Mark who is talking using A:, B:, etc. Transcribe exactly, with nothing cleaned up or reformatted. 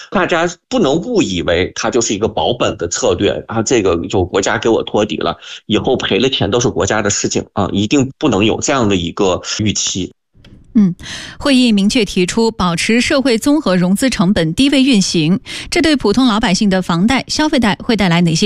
A: 大家不能误以为它就是一个保本的策略，然后这个就国家给我托底了，以后赔了钱都是国家的事情啊，一定不能有这样的一个预期。
B: 嗯，会议明确提出保持社会综合融资成本低位运行，这对普通老百姓的房贷、消费贷会带来哪些